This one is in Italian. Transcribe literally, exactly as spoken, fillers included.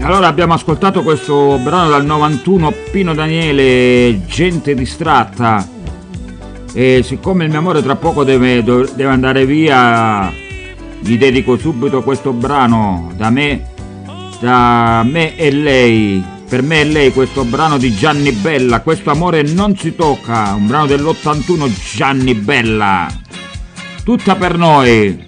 Allora abbiamo ascoltato questo brano dal novantuno, Pino Daniele, Gente distratta. E siccome il mio amore tra poco deve, deve andare via, gli dedico subito questo brano da me, da me e lei. Per me e lei questo brano di Gianni Bella, Questo amore non si tocca, un brano dell'ottantuno, Gianni Bella. Tutta per noi.